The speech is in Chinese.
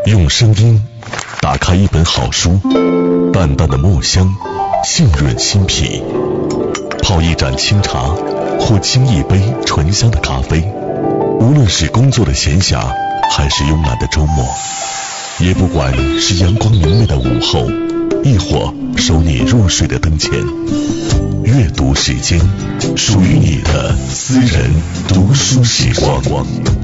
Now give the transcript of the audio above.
用声音打开一本好书，淡淡的墨香浸润心脾，泡一盏清茶或沏一杯醇香的咖啡，无论是工作的闲暇还是慵懒的周末，也不管是阳光明媚的午后，亦或收你入睡的灯前，阅读时间，属于你的私人读书时光。